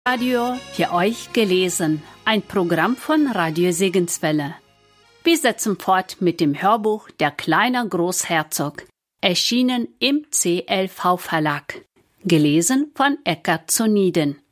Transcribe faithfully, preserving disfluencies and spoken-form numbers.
Radio für euch gelesen, ein Programm von Radio Segenswelle. Wir setzen fort mit dem Hörbuch Der kleine Großherzog, erschienen im C L V Verlag, gelesen von Eckart Zoniden.